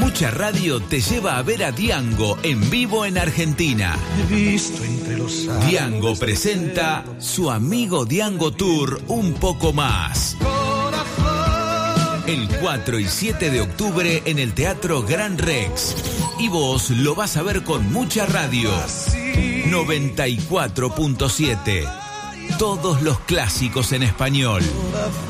Mucha Radio te lleva a ver a Diango en vivo en Argentina. Diango presenta su amigo Diango Tour Un Poco Más. El 4 y 7 de octubre en el Teatro Gran Rex. Y vos lo vas a ver con Mucha Radio. 94.7. Todos los clásicos en español.